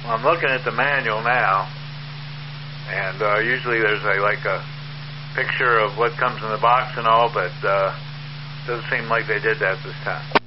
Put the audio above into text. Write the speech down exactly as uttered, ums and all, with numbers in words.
Well, I'm looking at the manual now, and uh, usually there's a like a picture of what comes in the box and all, but uh, doesn't seem like they did that this time.